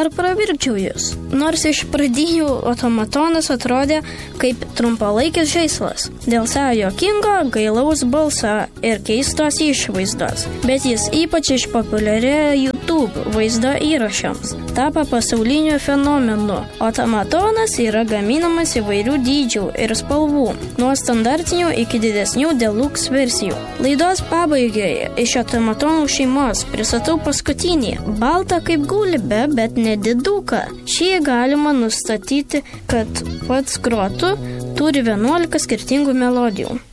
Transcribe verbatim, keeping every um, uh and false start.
ar pravirkčiau jūs. Nors iš pradinių automatonas atrodė kaip trumpalaikis žaislas, dėl savo juokingo, gailaus balso ir keistos išvaizdos, bet jis ypač išpopuliarėjo YouTube vaizdo įrašams, tapo pasauliniu fenomenu. Automatonas yra gaminamas įvairių dydžių ir spalvų, nuo standartinių iki didesnių deluxe versijų. Laidos pabaigoje iš automatonų šeimos pristatau paskutinį, baltą kaip gulbė, bet nediduką. Šį galima nustatyti, kad pats grotų turi vienuolika skirtingų melodijų.